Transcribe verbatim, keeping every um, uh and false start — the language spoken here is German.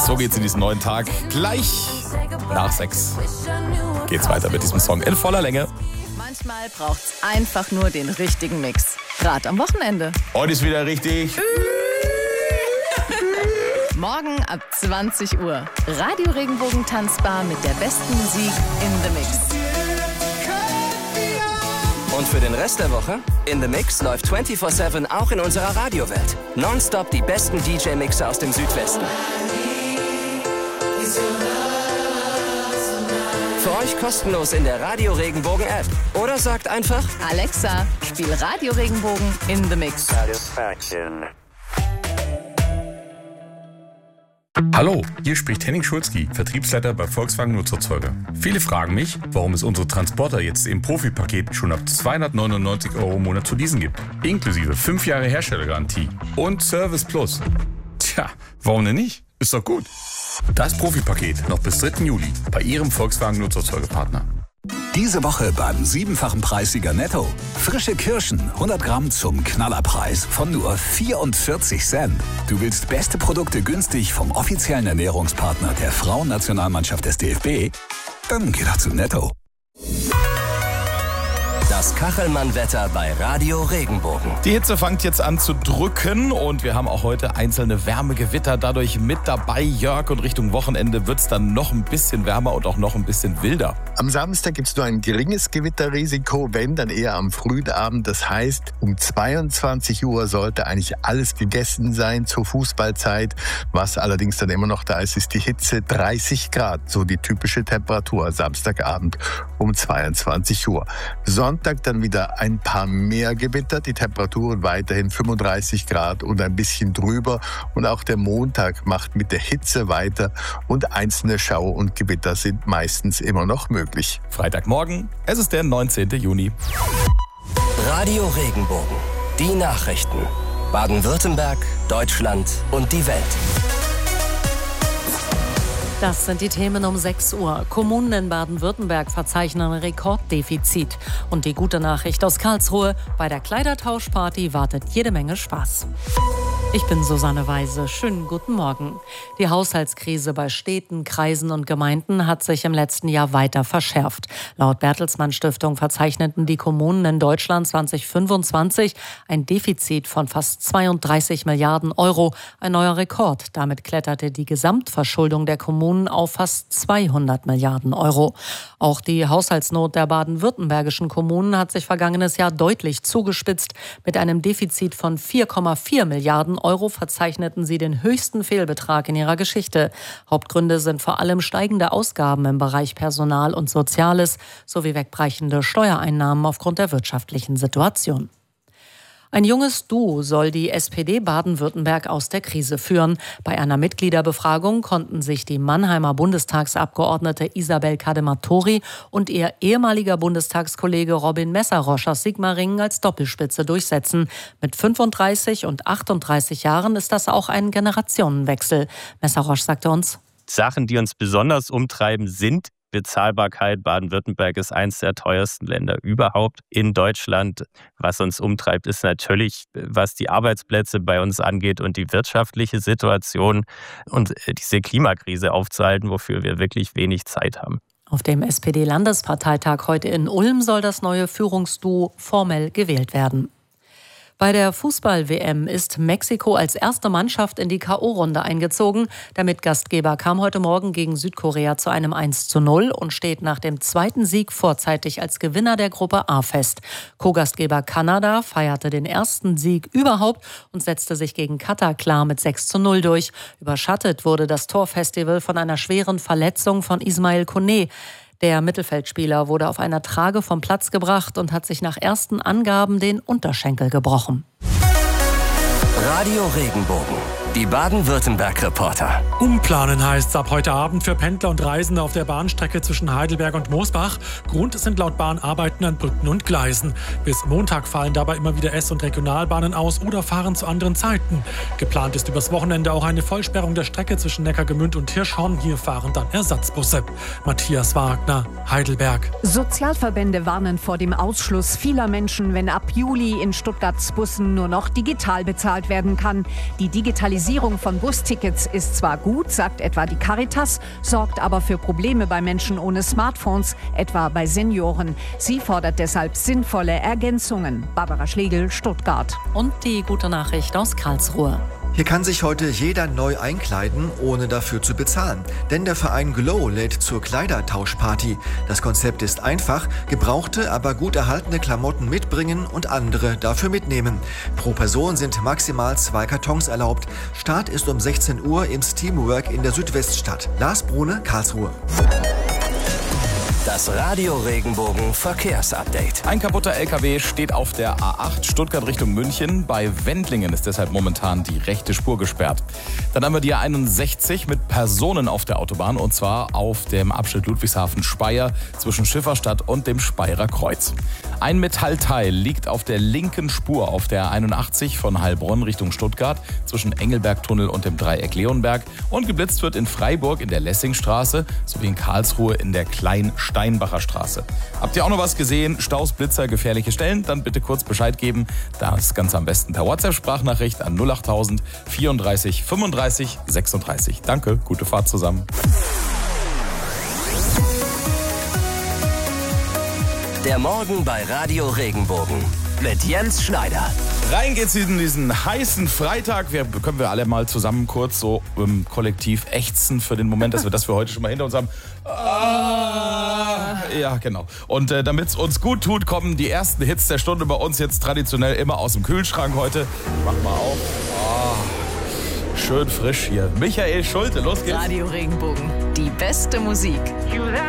So geht's in diesen neuen Tag. Gleich nach sechs geht's weiter mit diesem Song in voller Länge. Manchmal braucht's einfach nur den richtigen Mix. Gerade am Wochenende. Heute ist wieder richtig. Morgen ab zwanzig Uhr. Radio Regenbogen Tanzbar mit der besten Musik in the Mix. Und für den Rest der Woche? In the Mix läuft vierundzwanzig sieben auch in unserer Radiowelt. Nonstop die besten D J-Mixer aus dem Südwesten. Für euch kostenlos in der Radio Regenbogen App. Oder sagt einfach: Alexa, spiel Radio Regenbogen in the Mix. Satisfaction. Hallo, hier spricht Henning Schulzki, Vertriebsleiter bei Volkswagen Nutzerzeuger. Viele fragen mich, warum es unsere Transporter jetzt im Profi-Paket schon ab zweihundertneunundneunzig Euro im Monat zu leasen gibt. Inklusive fünf Jahre Herstellergarantie und Service Plus. Tja, warum denn nicht? Ist doch gut. Das Profi-Paket noch bis dritten Juli bei Ihrem Volkswagen Nutzerzeugerpartner. Diese Woche beim siebenfachen Preissieger Netto. Frische Kirschen, hundert Gramm zum Knallerpreis von nur vierundvierzig Cent. Du willst beste Produkte günstig vom offiziellen Ernährungspartner der Frauennationalmannschaft des D F B? Dann geh doch zu Netto. Das Kachelmann-Wetter bei Radio Regenbogen. Die Hitze fängt jetzt an zu drücken und wir haben auch heute einzelne Wärmegewitter dadurch mit dabei, Jörg. Und Richtung Wochenende wird es dann noch ein bisschen wärmer und auch noch ein bisschen wilder. Am Samstag gibt es nur ein geringes Gewitterrisiko, wenn dann eher am frühen Abend. Das heißt, um zweiundzwanzig Uhr sollte eigentlich alles gegessen sein zur Fußballzeit. Was allerdings dann immer noch da ist, ist die Hitze, dreißig Grad, so die typische Temperatur Samstagabend um zweiundzwanzig Uhr. Sonntag dann wieder ein paar mehr Gewitter, die Temperaturen weiterhin fünfunddreißig Grad und ein bisschen drüber. Und auch der Montag macht mit der Hitze weiter und einzelne Schau- und Gewitter sind meistens immer noch möglich. Freitagmorgen, es ist der neunzehnten Juni. Radio Regenbogen. Die Nachrichten. Baden-Württemberg, Deutschland und die Welt. Das sind die Themen um sechs Uhr. Kommunen in Baden-Württemberg verzeichnen ein Rekorddefizit. Und die gute Nachricht aus Karlsruhe: Bei der Kleidertauschparty wartet jede Menge Spaß. Ich bin Susanne Weise. Schönen guten Morgen. Die Haushaltskrise bei Städten, Kreisen und Gemeinden hat sich im letzten Jahr weiter verschärft. Laut Bertelsmann Stiftung verzeichneten die Kommunen in Deutschland zwanzig fünfundzwanzig ein Defizit von fast zweiunddreißig Milliarden Euro. Ein neuer Rekord. Damit kletterte die Gesamtverschuldung der Kommunen auf fast zweihundert Milliarden Euro. Auch die Haushaltsnot der baden-württembergischen Kommunen hat sich vergangenes Jahr deutlich zugespitzt. Mit einem Defizit von vier Komma vier Milliarden Euro verzeichneten sie den höchsten Fehlbetrag in ihrer Geschichte. Hauptgründe sind vor allem steigende Ausgaben im Bereich Personal und Soziales sowie wegbrechende Steuereinnahmen aufgrund der wirtschaftlichen Situation. Ein junges Duo soll die S P D Baden-Württemberg aus der Krise führen. Bei einer Mitgliederbefragung konnten sich die Mannheimer Bundestagsabgeordnete Isabel Kadematori und ihr ehemaliger Bundestagskollege Robin Messerrosch aus Sigmaringen als Doppelspitze durchsetzen. Mit fünfunddreißig und achtunddreißig Jahren ist das auch ein Generationenwechsel. Messerrosch sagte uns: Sachen, die uns besonders umtreiben, sind Bezahlbarkeit. Baden-Württemberg ist eines der teuersten Länder überhaupt in Deutschland. Was uns umtreibt, ist natürlich, was die Arbeitsplätze bei uns angeht und die wirtschaftliche Situation und diese Klimakrise aufzuhalten, wofür wir wirklich wenig Zeit haben. Auf dem S P D-Landesparteitag heute in Ulm soll das neue Führungsduo formell gewählt werden. Bei der Fußball-W M ist Mexiko als erste Mannschaft in die K O-Runde eingezogen. Der Mitgastgeber kam heute Morgen gegen Südkorea zu einem eins zu null und steht nach dem zweiten Sieg vorzeitig als Gewinner der Gruppe A fest. Co-Gastgeber Kanada feierte den ersten Sieg überhaupt und setzte sich gegen Katar klar mit sechs zu null durch. Überschattet wurde das Torfestival von einer schweren Verletzung von Ismail Koné. Der Mittelfeldspieler wurde auf einer Trage vom Platz gebracht und hat sich nach ersten Angaben den Unterschenkel gebrochen. Radio Regenbogen. Die Baden-Württemberg-Reporter. Umplanen heißt es ab heute Abend für Pendler und Reisende auf der Bahnstrecke zwischen Heidelberg und Moosbach. Grund sind laut Bahn Arbeiten an Brücken und Gleisen. Bis Montag fallen dabei immer wieder S- und Regionalbahnen aus oder fahren zu anderen Zeiten. Geplant ist übers Wochenende auch eine Vollsperrung der Strecke zwischen Neckargemünd und Hirschhorn. Hier fahren dann Ersatzbusse. Matthias Wagner, Heidelberg. Sozialverbände warnen vor dem Ausschluss vieler Menschen, wenn ab Juli in Stuttgarts Bussen nur noch digital bezahlt werden kann. Die Digitalisierung Liberalisierung von Bustickets ist zwar gut, sagt etwa die Caritas, sorgt aber für Probleme bei Menschen ohne Smartphones, etwa bei Senioren. Sie fordert deshalb sinnvolle Ergänzungen. Barbara Schlegel, Stuttgart. Und die gute Nachricht aus Karlsruhe. Hier kann sich heute jeder neu einkleiden, ohne dafür zu bezahlen. Denn der Verein Glow lädt zur Kleidertauschparty. Das Konzept ist einfach: gebrauchte, aber gut erhaltene Klamotten mitbringen und andere dafür mitnehmen. Pro Person sind maximal zwei Kartons erlaubt. Start ist um sechzehn Uhr im Steamwork in der Südweststadt. Lars Brune, Karlsruhe. Das Radio Regenbogen Verkehrsupdate. Ein kaputter L K W steht auf der A acht Stuttgart Richtung München. Bei Wendlingen ist deshalb momentan die rechte Spur gesperrt. Dann haben wir die A einundsechzig mit Personen auf der Autobahn, und zwar auf dem Abschnitt Ludwigshafen-Speyer zwischen Schifferstadt und dem Speyerer Kreuz. Ein Metallteil liegt auf der linken Spur auf der A einundachtzig von Heilbronn Richtung Stuttgart zwischen Engelbergtunnel und dem Dreieck Leonberg, und geblitzt wird in Freiburg in der Lessingstraße sowie in Karlsruhe in der Klein-Steinbacher Straße. Habt ihr auch noch was gesehen? Staus, Blitzer, gefährliche Stellen? Dann bitte kurz Bescheid geben. Das Ganze am besten per WhatsApp-Sprachnachricht an null achttausend vierunddreißig fünfunddreißig sechsunddreißig. Danke, gute Fahrt zusammen. Der Morgen bei Radio Regenbogen mit Jens Schneider. Rein geht's in diesen heißen Freitag. Wir, können wir alle mal zusammen kurz so ähm, kollektiv ächzen für den Moment, dass wir das für heute schon mal hinter uns haben. Ah, ja, genau. Und äh, damit es uns gut tut, kommen die ersten Hits der Stunde bei uns jetzt traditionell immer aus dem Kühlschrank heute. Mach mal auf. Ah, schön frisch hier. Michael Schulte, los geht's. Radio Regenbogen, die beste Musik.